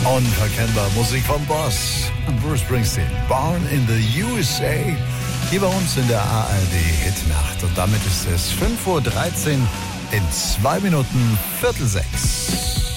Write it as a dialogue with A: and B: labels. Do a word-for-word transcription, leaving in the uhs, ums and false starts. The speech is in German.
A: Unverkennbar Musik vom Boss Bruce Springsteen. Born in the U S A. Hier bei uns in der A R D-Hitnacht. Und damit ist es fünf Uhr dreizehn in zwei Minuten Viertel sechs.